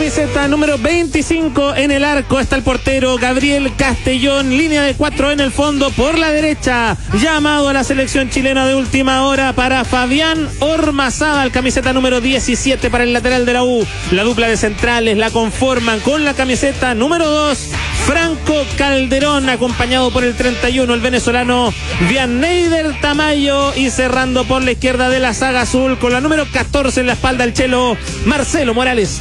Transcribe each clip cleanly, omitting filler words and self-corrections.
camiseta número 25 en el arco está el portero Gabriel Castellón, línea de 4 en el fondo por la derecha. Llamado a la selección chilena de última hora para Fabián Ormazábal, camiseta número 17 para el lateral de la U. La dupla de centrales la conforman con la camiseta número 2 Franco Calderón, acompañado por el 31 el venezolano Vianneyder Tamayo, y cerrando por la izquierda de la saga azul con la número 14 en la espalda el chelo Marcelo Morales.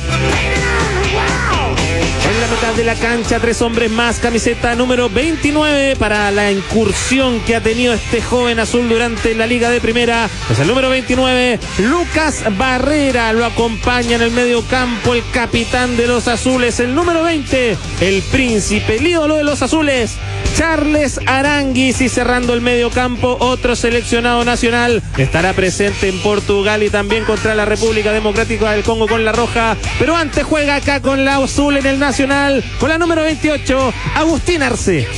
En la mitad de la cancha, 3 hombres más, camiseta número 29 para la incursión que ha tenido este joven azul durante la Liga de Primera. Es el número 29, Lucas Barrera, lo acompaña en el medio campo el capitán de los azules, el número 20, el príncipe, el ídolo de los azules, Charles Aranguis, y cerrando el medio campo, otro seleccionado nacional, estará presente en Portugal y también contra la República Democrática del Congo con la roja, pero antes juega acá con la azul en el Nacional, con la número 28, Agustín Arce.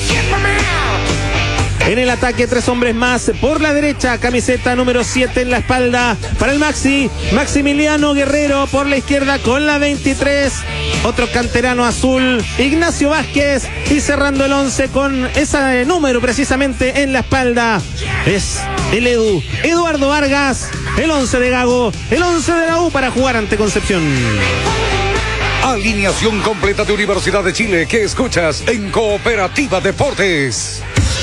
En el ataque, 3 hombres más por la derecha, camiseta número 7 en la espalda para el Maximiliano Guerrero, por la izquierda con la 23, otro canterano azul, Ignacio Vázquez, y cerrando el 11 con ese número precisamente en la espalda es el Eduardo Vargas, el 11 de Gago, el 11 de la U para jugar ante Concepción. Alineación completa de Universidad de Chile que escuchas en Cooperativa Deportes.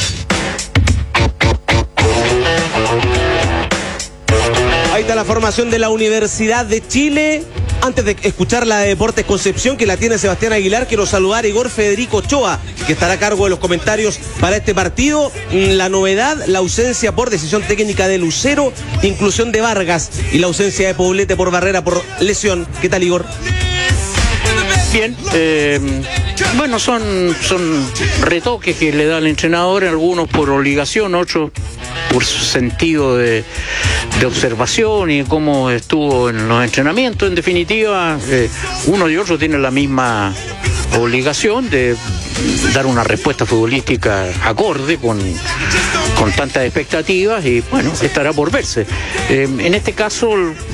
Ahí está la formación de la Universidad de Chile. Antes de escuchar la de Deportes Concepción, que la tiene Sebastián Aguilar, quiero saludar a Igor Federico Ochoa, que estará a cargo de los comentarios para este partido. La novedad, la ausencia por decisión técnica de Lucero, inclusión de Vargas y la ausencia de Poblete por Barrera por lesión. ¿Qué tal, Igor? Bien, bueno, son retoques que le da el entrenador, algunos por obligación, otros por sentido de observación y cómo estuvo en los entrenamientos. En definitiva, uno y otro tienen la misma obligación de dar una respuesta futbolística acorde con tantas expectativas, y bueno, estará por verse. En este caso,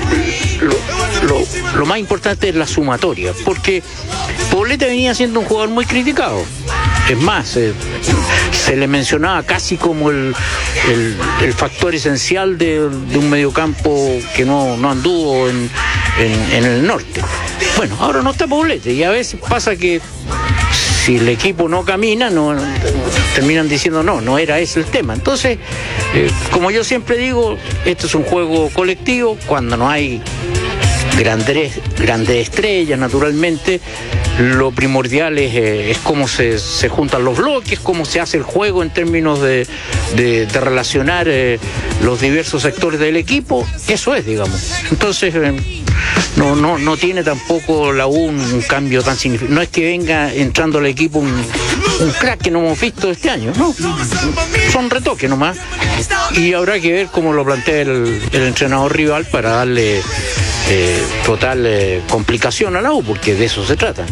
lo más importante es la sumatoria, porque Poblete venía siendo un jugador muy criticado. Es más, se le mencionaba casi como el factor esencial de un mediocampo que no anduvo en el norte. Bueno, ahora no está Poblete, y a veces pasa que si el equipo no camina, terminan diciendo no era ese el tema. Entonces, como yo siempre digo, esto es un juego colectivo. Cuando no hay grandes estrellas, naturalmente, lo primordial es cómo se juntan los bloques, cómo se hace el juego en términos de relacionar los diversos sectores del equipo. Eso es, digamos. Entonces, no tiene tampoco la U un cambio tan significativo. No es que venga entrando al equipo un crack que no hemos visto este año, no. Son retoques nomás. Y habrá que ver cómo lo plantea el entrenador rival para darle total complicación a la U, porque de eso se trata.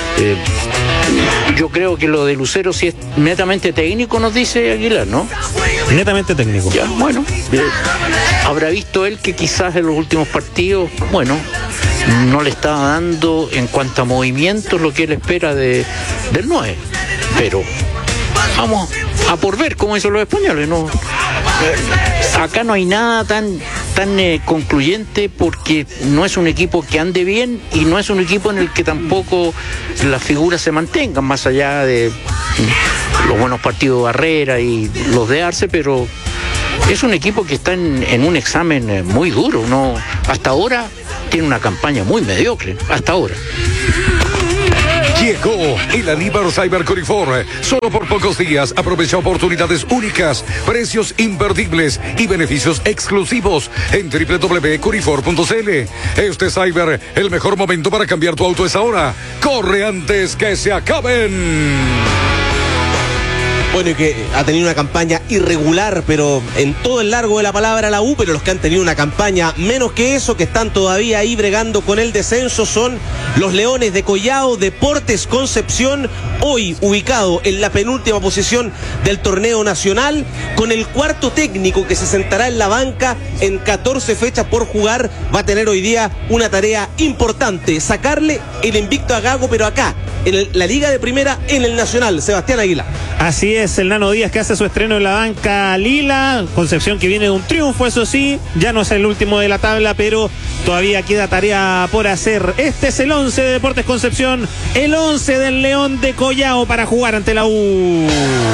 Yo creo que lo de Lucero sí es netamente técnico, nos dice Aguilar, ¿no? Netamente técnico. Ya, bueno, habrá visto él que quizás en los últimos partidos, bueno, no le estaba dando en cuanto a movimientos lo que él espera del 9, pero vamos a por ver cómo hizo los españoles, ¿no? Acá no hay nada tan concluyente, porque no es un equipo que ande bien y no es un equipo en el que tampoco las figuras se mantengan, más allá de los buenos partidos de Barrera y los de Arce, pero es un equipo que está en un examen muy duro, ¿no? Hasta ahora tiene una campaña muy mediocre, hasta ahora. Llegó el Aníbal Cyber Corifor. Solo por pocos días aprovecha oportunidades únicas, precios imperdibles y beneficios exclusivos en www.corifor.cl. Este Cyber, el mejor momento para cambiar tu auto es ahora. Corre antes que se acaben. Bueno, y que ha tenido una campaña irregular, pero en todo el largo de la palabra la U, pero los que han tenido una campaña menos que eso, que están todavía ahí bregando con el descenso, son los Leones de Collao, Deportes Concepción, hoy ubicado en la penúltima posición del torneo nacional, con el cuarto técnico que se sentará en la banca en 14 fechas por jugar. Va a tener hoy día una tarea importante, sacarle el invicto a Gago, pero acá, en la Liga de Primera, en el Nacional. Sebastián Aguilar. Así es, el Nano Díaz que hace su estreno en la banca lila. Concepción que viene de un triunfo, eso sí, ya no es el último de la tabla, pero todavía queda tarea por hacer. Este es el 11 de Deportes Concepción, el 11 del León de Collao para jugar ante la U.